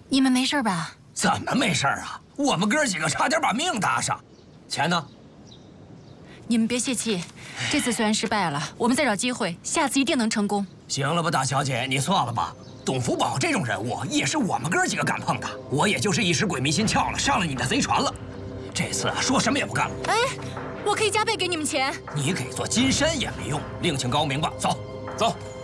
你们没事吧？ 怎么没事啊？我们哥几个差点把命搭上。钱呢？ 你们别泄气，这次虽然失败了，我们再找机会，下次一定能成功。 行了吧，大小姐，你算了吧。董福宝这种人物也是我们哥几个敢碰的，我也就是一时鬼迷心窍了，上了你的贼船了。这次啊，说什么也不干了。 哎，我可以加倍给你们钱。 你给做金山也没用，另请高明吧。走，走。